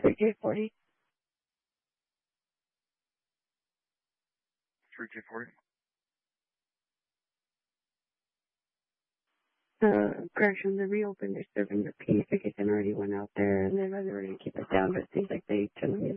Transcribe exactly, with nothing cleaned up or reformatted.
three K forty. three K forty. Uh, correction, the reopen, they're serving the peace. I guess I already went out there, and they're already going to keep it down, but it seems like they turned me